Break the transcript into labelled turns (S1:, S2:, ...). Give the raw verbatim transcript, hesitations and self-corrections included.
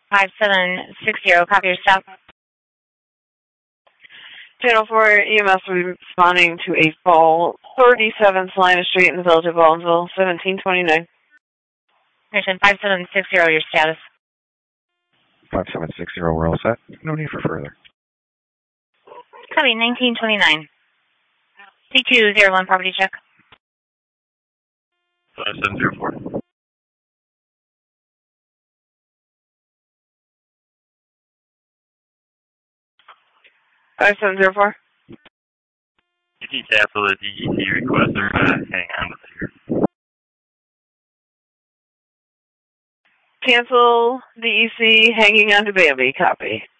S1: five seven six zero, copy your stop.
S2: Channel four E M S will be responding to a fall thirty-seven Salina Street in the village of Baldwinsville, seventeen twenty-nine.
S1: Mission five seven six zero, your status.
S3: five seven six zero, we're all set. No need for further.
S1: Copy, nineteen twenty-nine. C two zero one, property check.
S4: five seven zero four.
S2: five seven zero four.
S4: You can cancel the D E C request or uh, hang on with it.
S2: Cancel the E C, hanging on to Bambi, copy.